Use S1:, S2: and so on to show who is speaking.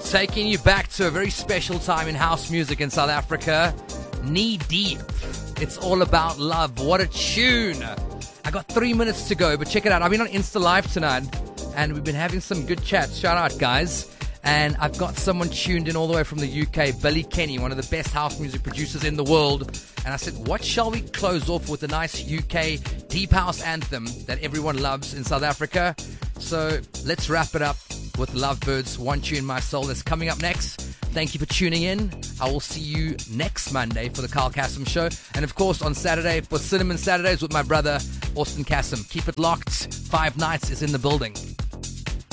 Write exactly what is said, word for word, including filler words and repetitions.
S1: taking you back to a very special time in house music in South Africa. Knee Deep. It's all about love. What a tune. I got three minutes to go, but check it out. I've been on Insta Live tonight, and we've been having some good chats. Shout out, guys. And I've got someone tuned in all the way from the U K, Billy Kenny, one of the best house music producers in the world. And I said, what shall we close off with a nice U K deep house anthem that everyone loves in South Africa? So let's wrap it up with Lovebirds, One Tune My Soul. That's coming up next. Thank you for tuning in. I will see you next Monday for the Carl Kassem Show. And of course on Saturday for Cinnamon Saturdays with my brother, Austin Kassem. Keep it locked. Five Nights is in the building.